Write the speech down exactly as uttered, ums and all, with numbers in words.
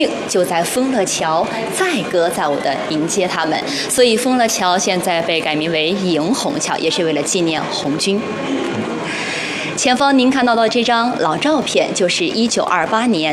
就在丰乐桥载歌载舞的迎接他们，所以丰乐桥现在被改名为迎红桥，也是为了纪念红军。前方您看到的这张老照片，就是一九二八年